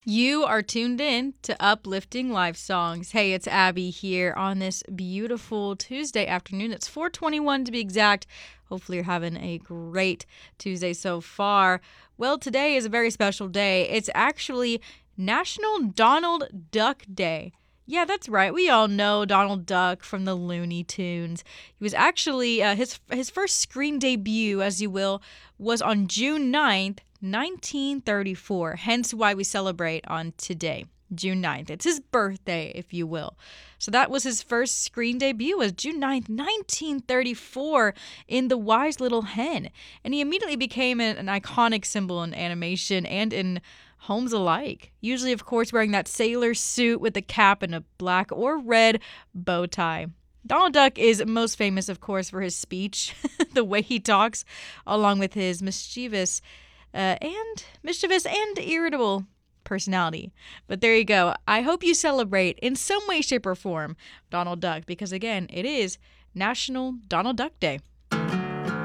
You are tuned in to Uplifting Life Songs. Hey, it's Abby here on this beautiful Tuesday afternoon. It's 4:21 to be exact. Hopefully you're having a great Tuesday so far. Well, today is a very special day. It's actually National Donald Duck Day. Yeah, that's right. We all know Donald Duck from the Looney Tunes. He was actually his first screen debut, as you will, was on June 9th, 1934. Hence why we celebrate on today, June 9th. It's his birthday, if you will. So that was his first screen debut, was June 9th, 1934, in The Wise Little Hen. And he immediately became an iconic symbol in animation and in homes alike. Usually, of course, wearing that sailor suit with a cap and a black or red bow tie. Donald Duck is most famous, of course, for his speech, the way he talks, along with his mischievous and irritable personality. But there you go. I hope you celebrate in some way, shape, or form Donald Duck because, again, it is National Donald Duck Day.